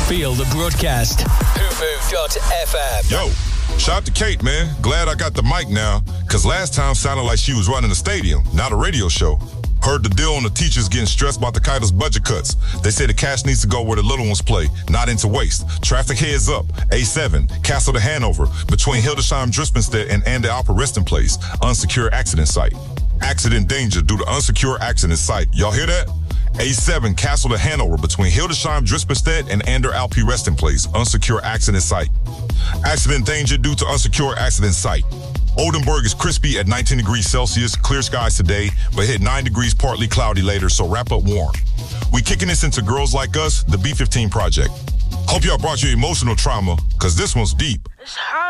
Feel the broadcast. Hoopoo.fm. Yo, shout out to Kate, man. Glad I got the mic now, because last time sounded like she was running a stadium, not a radio show. Heard the deal on the teachers getting stressed about the Kaiser's budget cuts. They say the cash needs to go where the little ones play, not into waste. Traffic heads up. A7, Castle to Hanover, between Hildesheim, Drispenstedt, and Ande Alper Resting Place. Unsecure accident site. Accident danger due to unsecure accident site. Y'all hear that? A7, Castle to Hanover, between Hildesheim, Drispenstedt, and Ande Alper Resting Place. Unsecure accident site. Accident danger due to unsecure accident site. Oldenburg is crispy at 19 degrees Celsius, clear skies today, but hit 9 degrees, partly cloudy later, so wrap up warm. We kicking this into Girls Like Us, the B-15 Project. Hope y'all brought your emotional trauma, because this one's deep. It's hard.